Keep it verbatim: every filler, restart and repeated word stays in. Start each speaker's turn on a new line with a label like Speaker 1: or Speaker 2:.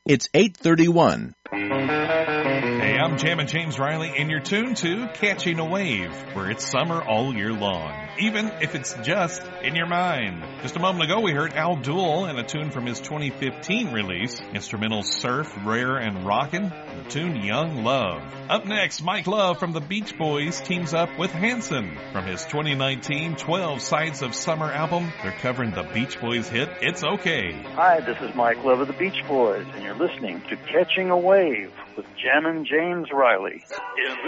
Speaker 1: It's eight thirty-one.
Speaker 2: Hey, I'm Jammin' James Riley, and you're tuned to Catching a Wave, where it's summer all year long, even if it's just in your mind. Just a moment ago, we heard Al Duell and a tune from his twenty fifteen release, instrumental Surf, Rare, and Rockin', the tune Young Love. Up next, Mike Love from the Beach Boys teams up with Hanson. From his twenty nineteen twelve Sides of Summer album, they're covering the Beach Boys hit, It's Okay.
Speaker 3: Hi, this is Mike Love of the Beach Boys, and you're listening to Catching a Wave with Jammin' James Riley.